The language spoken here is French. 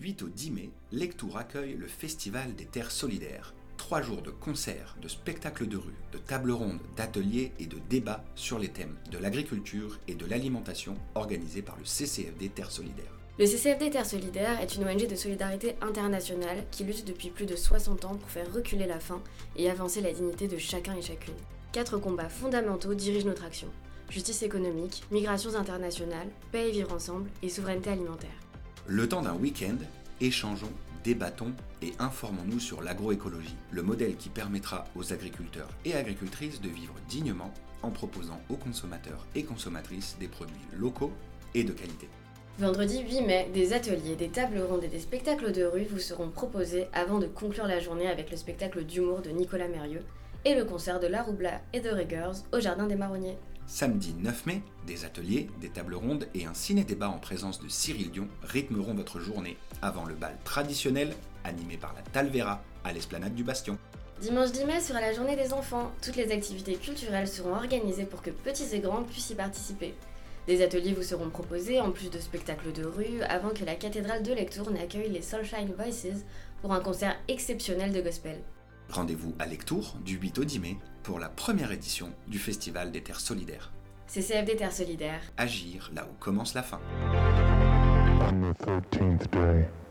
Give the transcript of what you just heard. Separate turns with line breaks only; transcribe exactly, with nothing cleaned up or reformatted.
huit au dix mai, Lectoure accueille le Festival des Terres Solidaires. Trois jours de concerts, de spectacles de rue, de tables rondes, d'ateliers et de débats sur les thèmes de l'agriculture et de l'alimentation organisés par le C C F D Terres Solidaires.
Le C C F D Terres Solidaires est une O N G de solidarité internationale qui lutte depuis plus de soixante ans pour faire reculer la faim et avancer la dignité de chacun et chacune. Quatre combats fondamentaux dirigent notre action. Justice économique, migrations internationales, paix et vivre ensemble et souveraineté alimentaire.
Le temps d'un week-end, échangeons, débattons et informons-nous sur l'agroécologie, le modèle qui permettra aux agriculteurs et agricultrices de vivre dignement en proposant aux consommateurs et consommatrices des produits locaux et de qualité.
Vendredi huit mai, des ateliers, des tables rondes et des spectacles de rue vous seront proposés avant de conclure la journée avec le spectacle d'humour de Nicolas Mérieux et le concert de La Roubla et de Riggers au Jardin des Marronniers.
Samedi neuf mai, des ateliers, des tables rondes et un ciné-débat en présence de Cyril Dion rythmeront votre journée avant le bal traditionnel animé par la Talvera à l'esplanade du Bastion.
Dimanche dix mai sera la journée des enfants. Toutes les activités culturelles seront organisées pour que petits et grands puissent y participer. Des ateliers vous seront proposés en plus de spectacles de rue avant que la cathédrale de Lectoure n'accueille les Soulshine Voices pour un concert exceptionnel de gospel.
Rendez-vous à Lectoure du huit au dix mai pour la première édition du Festival des Terres Solidaires.
C C F D Terres Solidaires.
Agir là où commence la fin.
On the thirteenth day.